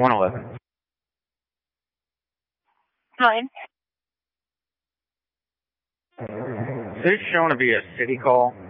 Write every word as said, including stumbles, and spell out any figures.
one eleven. Fine. This is showing to be a city call.